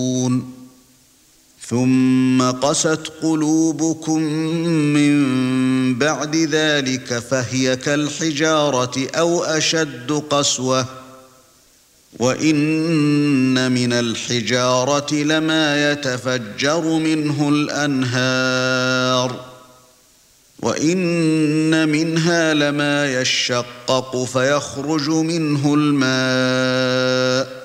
ثُمَّ قَسَتْ قُلُوبُكُم مِّن بَعْدِ ذَلِكَ فَهِيَ كَالْحِجَارَةِ أَوْ أَشَدُّ قَسْوَةً وَإِنَّ مِنَ الْحِجَارَةِ لَمَا يَتَفَجَّرُ مِنْهُ الْأَنْهَارُ وَإِنَّ مِنْهَا لَمَا يَشَّقَّقُ فَيَخْرُجُ مِنْهُ الْمَاءُ